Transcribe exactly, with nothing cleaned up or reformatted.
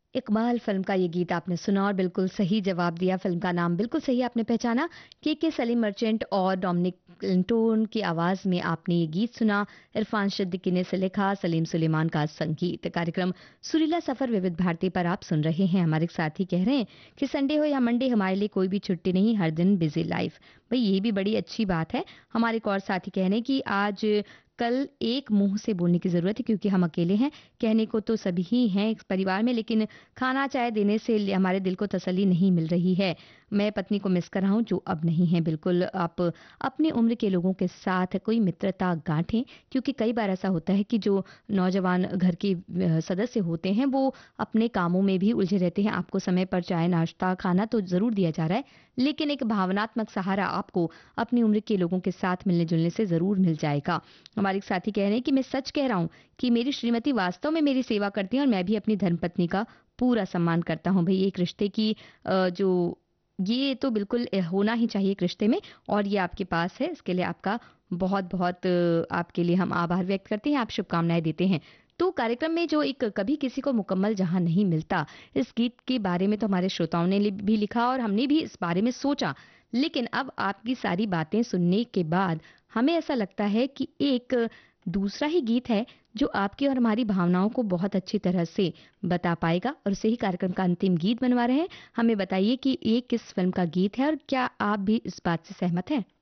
Iqbal film का ये गीत आपने सुना और बिल्कुल सही जवाब दिया। फिल्म का नाम बिल्कुल सही आपने पहचाना। के के सलीम मर्चेंट और डोमिनिक क्लिंटोन की आवाज में आपने ये गीत सुना। इरफान सिद्दीकी ने इसे लिखा, सलीम सुलेमान का संगीत। कार्यक्रम सुरीला सफर विविध भारती पर आप सुन रहे हैं। हमारे साथी कह रहे हैं कि संडे हो या मंडे हमारे लिए कोई भी छुट्टी नहीं, हर दिन बिजी लाइफ। भाई ये भी बड़ी अच्छी बात है। हमारे एक और साथी कह रहे हैं कि आज कल एक मुंह से बोलने की जरूरत है क्योंकि हम अकेले हैं। कहने को तो सभी ही हैं इस परिवार में, लेकिन खाना चाय देने से हमारे दिल को तसल्ली नहीं मिल रही है। मैं पत्नी को मिस कर रहा हूं जो अब नहीं है। बिल्कुल आप अपनी उम्र के लोगों के साथ कोई मित्रता गांठें, क्योंकि कई बार ऐसा होता है कि जो नौजवान घर के अ, सदस्य होते हैं वो अपने कामों में भी उलझे रहते हैं। आपको समय पर चाय नाश्ता खाना तो जरूर दिया जा रहा है, लेकिन एक भावनात्मक सहारा आपको अपनी उम्र के लोगों के साथ मिलने जुलने से जरूर मिल जाएगा। हमारे एक साथी कह रहे हैं कि मैं सच कह रहा हूं कि मेरी श्रीमती वास्तव में मेरी सेवा करती हैं और मैं भी अपनी धर्मपत्नी का पूरा सम्मान करता हूं। भई एक रिश्ते की अ, जो ये तो बिल्कुल अ, होना ही चाहिए एक रिश्ते में, और ये आपके पास है। इसके लिए आपका बहुत-बहुत अ, आपके लिए हम आभार व्यक्त करते हैं, आप शुभकामनाएं देते हैं। तो कार्यक्रम में जो एक कभी किसी को मुकम्मल जहां नहीं मिलता, इस गीत के बारे में तो हमारे श्रोताओं ने लि- भी लिखा और हमने भी इस बारे में सोचा। लेकिन अब आपकी सारी बातें सुनने के बाद हमें ऐसा लगता है कि एक दूसरा ही गीत है जो आपकी और हमारी भावनाओं को बहुत अच्छी तरह से बता पाएगा, और उसे ही कार्यक्रम का अंतिम गीत बनवा रहे हैं। हमें बताइए कि ये किस फिल्म का गीत है और क्या आप भी इस बात से सहमत हैं?